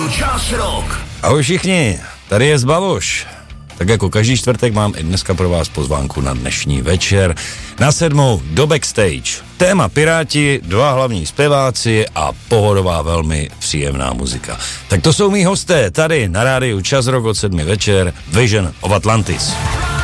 Čas Rock. Ahoj všichni, tady je Zbavoš. Tak jako každý čtvrtek mám i dneska pro vás pozvánku na dnešní večer. Na 7 do backstage. Téma Piráti, 2 hlavní zpěváci a pohodová velmi příjemná muzika. Tak to jsou mý hosté tady na rádiu Čas Rock od 7 večer, Vision of Atlantis.